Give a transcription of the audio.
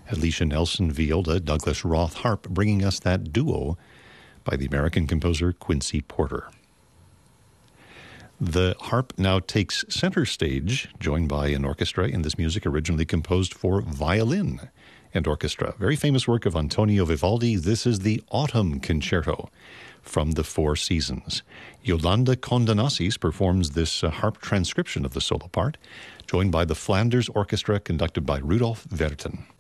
Alicia Nelson viola, Douglas Roth harp, bringing us that duo by the American composer Quincy Porter. The harp now takes center stage, joined by an orchestra in this music originally composed for violin and orchestra. Very famous work of Antonio Vivaldi. This is the Autumn Concerto from the Four Seasons. Yolanda Condonasis performs this harp transcription of the solo part, joined by the Flanders Orchestra conducted by Rudolf Verten.